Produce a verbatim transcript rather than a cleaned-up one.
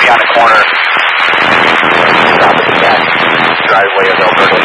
be on the corner. Stop at the back driveway of Alberta.